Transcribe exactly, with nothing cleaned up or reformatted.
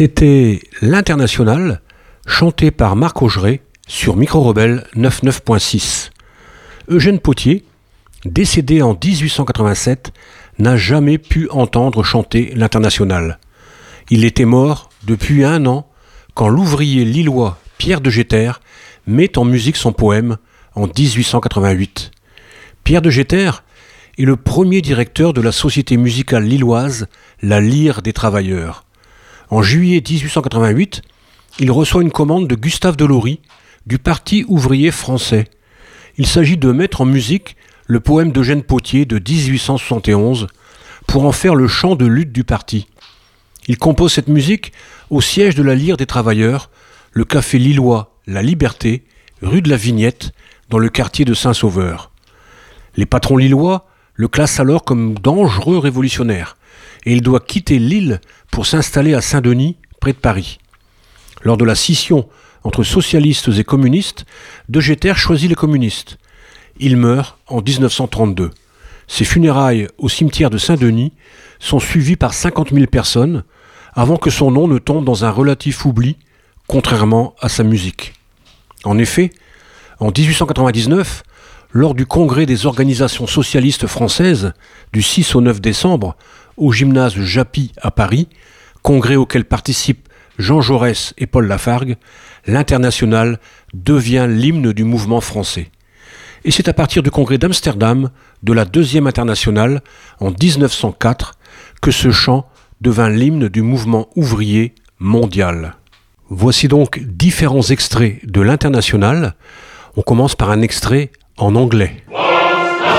C'était l'Internationale, chanté par Marc Augeret sur Micro Rebelle quatre-vingt-neuf point six. Eugène Pottier, décédé en dix-huit cent quatre-vingt-sept, n'a jamais pu entendre chanter l'Internationale. Il était mort depuis un an quand l'ouvrier lillois Pierre de Jeter met en musique son poème en dix-huit cent quatre-vingt-huit. Pierre de Jeter est le premier directeur de la société musicale lilloise La Lyre des Travailleurs. En juillet dix-huit cent quatre-vingt-huit, il reçoit une commande de Gustave Delory du Parti ouvrier français. Il s'agit de mettre en musique le poème d'Eugène Pottier de dix-huit cent soixante et onze pour en faire le chant de lutte du parti. Il compose cette musique au siège de la Lyre des Travailleurs, le café lillois La Liberté, rue de la Vignette, dans le quartier de Saint-Sauveur. Les patrons lillois le classent alors comme dangereux révolutionnaire et il doit quitter l'île pour s'installer à Saint-Denis, près de Paris. Lors de la scission entre socialistes et communistes, De Jeter choisit les communistes. Il meurt en dix-neuf cent trente-deux. Ses funérailles au cimetière de Saint-Denis sont suivies par cinquante mille personnes avant que son nom ne tombe dans un relatif oubli, contrairement à sa musique. En effet, en dix-huit cent quatre-vingt-dix-neuf, lors du congrès des organisations socialistes françaises du six au neuf décembre au gymnase Japy à Paris, congrès auquel participent Jean Jaurès et Paul Lafargue, l'Internationale devient l'hymne du mouvement français. Et c'est à partir du congrès d'Amsterdam, de la deuxième Internationale, en dix-neuf cent quatre, que ce chant devint l'hymne du mouvement ouvrier mondial. Voici donc différents extraits de l'Internationale. On commence par un extrait en anglais.